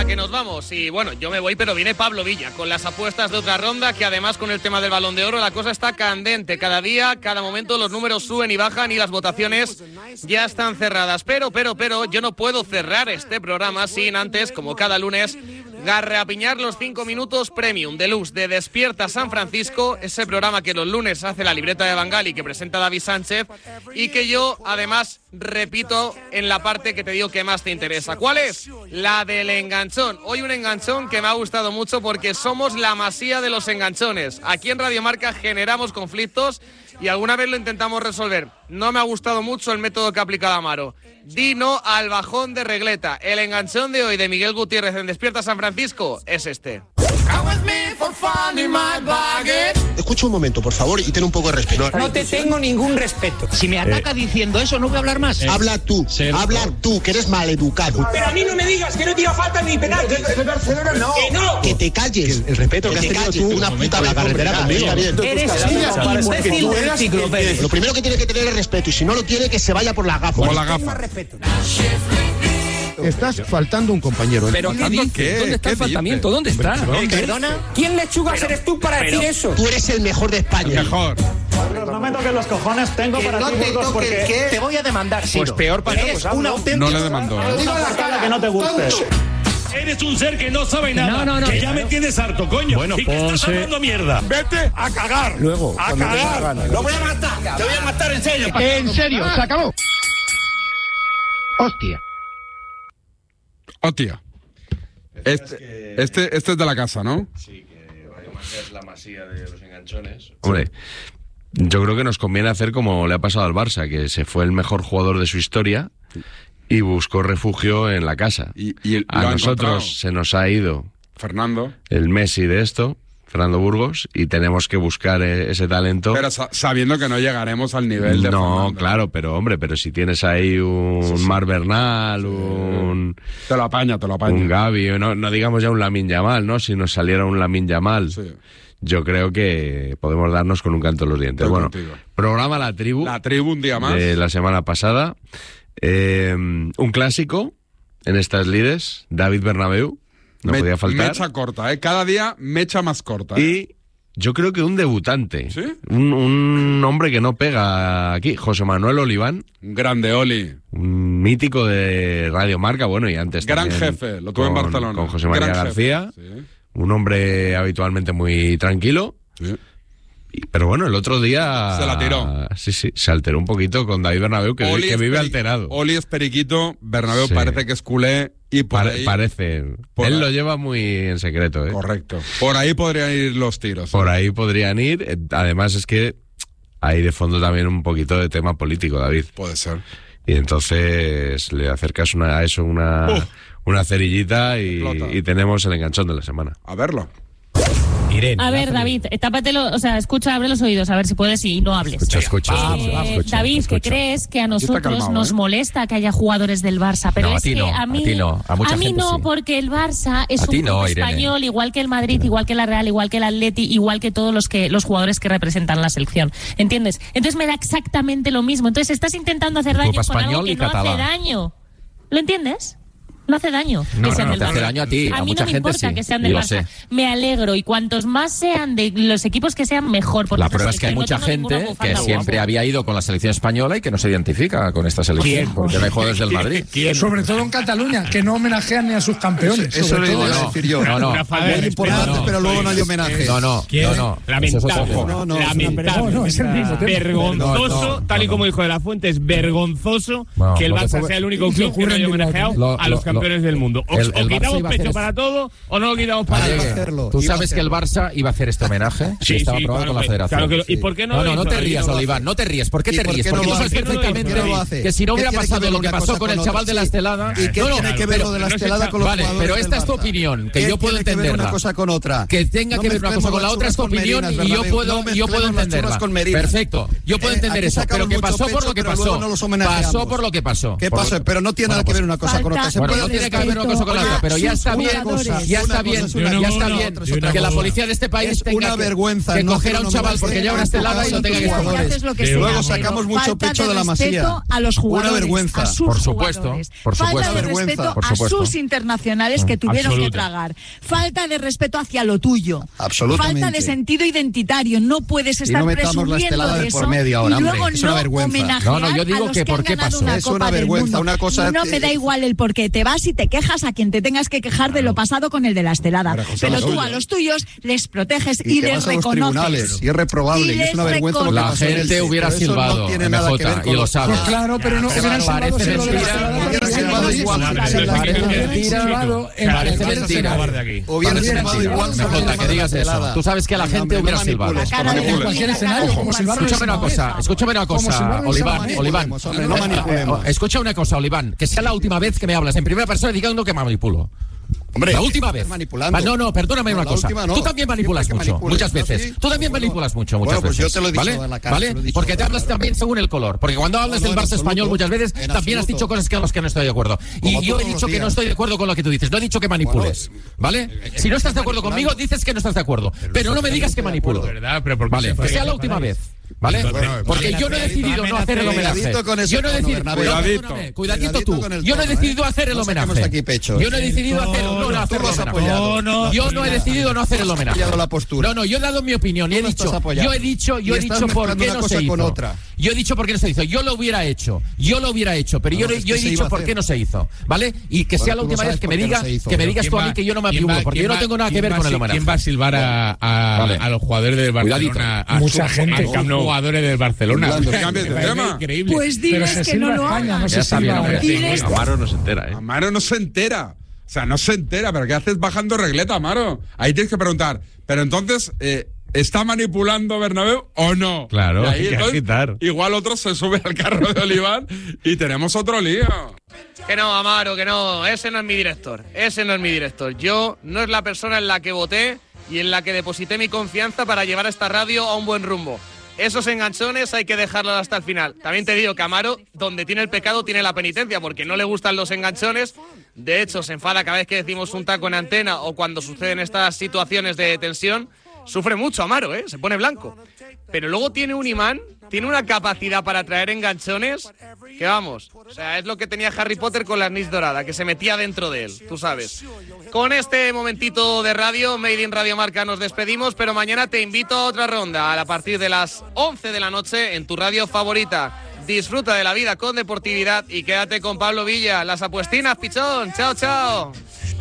Venga, que nos vamos. Y bueno, yo me voy, pero viene Pablo Villa con las apuestas de otra ronda, que además con el tema del Balón de Oro la cosa está candente. Cada día, cada momento los números suben y bajan y las votaciones ya están cerradas. Pero, yo no puedo cerrar este programa sin antes, como cada lunes, garrapiñar los 5 minutos Premium Deluxe de Despierta San Francisco, ese programa que los lunes hace la libreta de Bangal y que presenta David Sánchez y que yo además repito en la parte que te digo que más te interesa. ¿Cuál es? La del enganchón. Hoy un enganchón que me ha gustado mucho porque somos la masía de los enganchones. Aquí en Radio Marca generamos conflictos y alguna vez lo intentamos resolver. No me ha gustado mucho el método que ha aplicado Amaro. Di no al bajón de regleta. El enganchón de hoy de Miguel Gutiérrez en Despierta San Francisco es este. Escucha un momento, por favor, y ten un poco de respeto. No te tengo ningún respeto. Si me ataca diciendo eso, no voy a hablar más. Habla tú, que eres maleducado. Pero a mí no me digas que no tira falta ni penal. No. Que no. Que te calles. El respeto que has tenido tú una puta la carretera conmigo. Eres un imbécil de enciclopedia. Lo primero que tiene que tener es respeto, y si no lo tiene, que se vaya por la gafa. Por la gafa. Estás faltando un compañero. ¿Pero qué dices? ¿Dónde está el faltamiento? ¿Dónde está? ¿Perdona? ¿Quién lechugas eres tú para decir eso? Tú eres el mejor de España. El mejor. No me toques los cojones, tengo Que para no ti, te Burgos, toque porque el qué. Te voy a demandar, Siro. Pues peor para Eres un auténtico... No le demandó. digo la cara que no te guste. Eres un ser que no sabe nada. No, que ya me tienes harto, coño. Bueno, y que estás hablando mierda. Vete a cagar. Luego, a cuando tengas cagar. ganas. Lo voy a matar. Te voy a matar en serio. En serio, se acabó. Hostia. Este es de la casa, ¿no? Sí, que Radio Marca es la masía de los enganchones. Hombre, yo creo que nos conviene hacer como le ha pasado al Barça, que se fue el mejor jugador de su historia y buscó refugio en la casa. Y a nosotros se nos ha ido Fernando. el Messi de esto, Fernando Burgos, y tenemos que buscar ese talento. Pero sabiendo que no llegaremos al nivel de Fernando. No, claro, pero si tienes ahí un Mar Bernal, un... Te lo apaña. Un Gavi, no digamos ya un Lamine Yamal, ¿no? Si nos saliera un Lamine Yamal, Sí. yo creo que podemos darnos con un canto en los dientes. Estoy Bueno, contigo. programa La Tribu un día más. de la semana pasada. Un clásico en estas lides, David Bernabéu, no podía faltar. Mecha corta, cada día mecha más corta. Y yo creo que un debutante. ¿Sí? Un hombre que no pega aquí, José Manuel Oliván. Un grande Oli. Un mítico de Radio Marca, bueno, y antes Gran también jefe, lo tuve en Barcelona. Con José María Gran García. jefe, sí. Un hombre habitualmente muy tranquilo. Sí. Pero bueno, el otro día... Se la tiró. Sí, se alteró un poquito con David Bernabéu, que vive alterado. Oli es periquito, Bernabéu Sí. parece que es culé y por ahí... Parece. por Él ahí- lo lleva muy en secreto, ¿eh? Correcto. Por ahí podrían ir los tiros. Por ahí podrían ir. Además es que hay de fondo también un poquito de tema político, David. Puede ser. Y entonces le acercas a eso una cerillita Explota. y tenemos el enganchón de la semana. A verlo. Irene. A ver, David, tápatelo, escucha, abre los oídos, a ver si puedes y no hables. Escucha. David, ¿qué crees que a nosotros calmado, nos molesta que haya jugadores del Barça? Pero No, a es ti que no, a mí no, a mucha gente no, sí. porque el Barça es A un ti club no, Irene. español, igual que el Madrid, igual que la Real, igual que el Atleti, igual que todos los jugadores que representan la selección. ¿Entiendes? Entonces me da exactamente lo mismo. Entonces estás intentando hacer daño Club con algo español que y no hace catalán. daño. ¿Lo entiendes? No hace daño. No, que sean no del te hace Barça. daño a ti, a mí mucha no me gente importa sí, que sean y del lo Barça. sé. Me alegro y cuantos más sean de los equipos que sean mejor. porque La esta prueba es que hay selección mucha no tengo ninguna gente que bufanda siempre guapa. había ido con la selección española y que no se identifica con esta selección. ¿Quién? Porque no hay jugadores del Madrid. Sobre todo en Cataluña, que no homenajean ni a sus campeones. Eso sobre le todo. iba a decir yo. No. Muy importante, pero luego no hay homenaje. No. Eso es otra cosa. No, es el mismo tema. Vergonzoso, tal y como dijo De La Fuente, es vergonzoso Bueno, que el lo que Barça fue- sea el único club que no haya homenajeado a los campeones del mundo. O el Barça quitamos iba a pecho hacer para todo o no lo quitamos para Oye, nada. hacerlo, Tú iba a sabes que el Barça iba a hacer este homenaje. Sí, estaba sí, aprobado claro con la que- federación. claro que lo- ¿y por qué no lo No hizo? te ¿Por qué rías, no lo Oliván, no te ríes. ¿Por qué ¿Y te por ríes? qué Porque no tú lo sabes hace? perfectamente ¿Por qué no lo hace? que si no ¿Qué hubiera tiene que pasado ver lo que una pasó cosa con el con chaval otra? de la Sí. estelada... ¿Y qué tiene que ver lo de la estelada con los Vale, jugadores pero esta del es tu Barça? opinión, que ¿Qué yo puedo tiene que ver entenderla. una cosa con otra? Que tenga No que ver una cosa mezclemos con la las otra es tu churras con opinión merinas, y yo Bernabéu. puedo No mezclemos las entenderla. churras con merinas. Perfecto, yo puedo entender aquí eso, sacaron pero que mucho pasó por pecho, lo que pero luego pasó. no los homenajeamos. Pasó por lo que pasó. ¿Qué pasó? Pero no tiene nada que ver una cosa con otra. Se puede no tiene que ver una cosa con la otra, pero ya está bien, que la policía de este país tenga que coger a un chaval porque lleva una estelada y lo tenga que esconder. Luego sacamos mucho pecho de la Masía. A los jugadores, una vergüenza. a sus por supuesto, jugadores. por supuesto. Falta de respeto a sus internacionales que tuvieron que tragar. Falta de respeto hacia lo tuyo. Absolutamente. Falta de sentido identitario. No puedes estar presumiendo de eso y luego no homenajear no, yo digo a los que por qué pasó. Es una vergüenza, una cosa. No me da igual el por qué. Te vas y te quejas a quien te tengas que quejar de lo pasado con el de la estelada. Pero tú a los tuyos les proteges y les reconoces. Y es reprobable. Y es una vergüenza lo que la pasó. gente hubiera silbado, MJ, y lo sabes. Pues claro, pero no hubieran silbado si lo de la estelada. Parece mentira. MJ, que digas eso. Tú sabes que la gente hubiera silbado. En cualquier escenario, como silbarlo. Escúchame una cosa, Oliván. Escucha una cosa, Oliván. Que sea la última vez que me hablas en primera persona diciendo que me manipulo. Hombre, la última vez. No, perdóname una cosa. No. Tú también manipulas mucho, muchas veces. ¿Sí? Tú también manipulas mucho, muchas pues veces. yo te lo he dicho ¿vale? en la cara, ¿Vale? Porque te hablas también según el color. Porque cuando hablas del Barça español muchas veces también has dicho cosas con las que no estoy de acuerdo. Y yo he dicho que no estoy de acuerdo con lo que tú dices. No he dicho que manipules. ¿Vale? Si no estás de acuerdo conmigo, dices que no estás de acuerdo. Pero no me digas que manipulo. Vale, que sea la última vez. ¿Vale? Porque yo no he decidido no hacer el homenaje. Yo no he decidido. Cuidadito tú. Yo no he decidido hacer el homenaje. Yo no he decidido hacer el homenaje. Yo no he decidido no hacer el homenaje. No, yo he dado mi opinión y he dicho por qué no se hizo. Yo he dicho por qué no se hizo. Yo lo hubiera hecho, pero yo he dicho por qué no se hizo, ¿vale? Y que sea la última vez que me digas tú a mí que yo no me atribuyo, porque yo no tengo nada que ver con el homenaje. ¿Quién va a silbar a los jugadores del Barcelona? Mucha gente. Jugadores del Barcelona. Increíble. Pues diles que no lo hagan. No se silba. Amaro no se entera, ¿eh? Amaro no se entera. O sea, no se entera. ¿Pero qué haces bajando regleta, Amaro? Ahí tienes que preguntar. Pero entonces, ¿está manipulando Bernabéu o no? Claro, y ahí, hay que entonces, agitar. Igual otro se sube al carro de Oliván y tenemos otro lío. Que no, Amaro, que no. Ese no es mi director. Yo no es la persona en la que voté y en la que deposité mi confianza para llevar a esta radio a un buen rumbo. Esos enganchones hay que dejarlos hasta el final. También te digo que Amaro, donde tiene el pecado, tiene la penitencia, porque no le gustan los enganchones. De hecho, se enfada cada vez que decimos un taco en antena o cuando suceden estas situaciones de tensión. Sufre mucho Amaro, se pone blanco. Pero luego tiene un imán, tiene una capacidad para traer enganchones que vamos. O sea, es lo que tenía Harry Potter con la anís dorada, que se metía dentro de él, tú sabes. Con este momentito de radio, Made in Radio Marca, nos despedimos, pero mañana te invito a otra ronda a partir de las 11 de la noche en tu radio favorita. Disfruta de la vida con deportividad y quédate con Pablo Villa. Las apuestinas, pichón. Chao, chao.